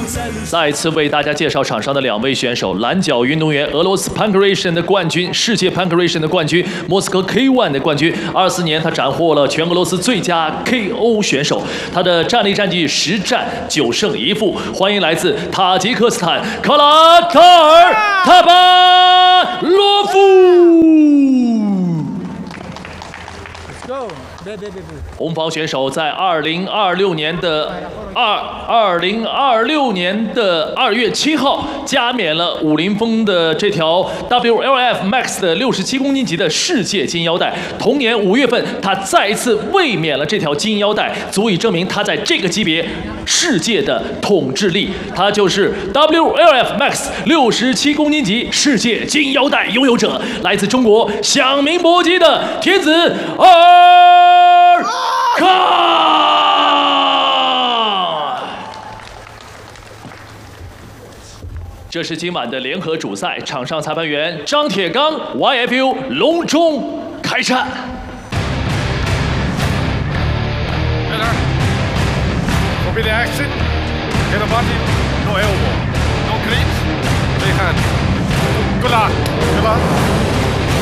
再次为大家介绍场上的2位选手：蓝角运动员，俄罗斯 Pankration 的冠军，世界 Pankration 的冠军，莫斯科 K1 的冠军。24年，他斩获了全俄罗斯最佳 KO 选手。他的战力战绩10战9胜1负。欢迎来自塔吉克斯坦卡拉塔尔塔巴罗夫。红方选手在2026年的2月7号加冕了武林风的这条 WLF Max 的67公斤级的世界金腰带。同年5月份，他再一次卫冕了这条金腰带，足以证明他在这个级别世界的统治力。他就是 WLF Max 67公斤级世界金腰带拥有者，来自中国响名搏击的天子尔康。这是今晚的联合主赛，场上裁判员张铁刚 YFU 隆重开战。 Copy the action. Get a body, no elbow, no clinch. Big hand. Good luck. Good luck.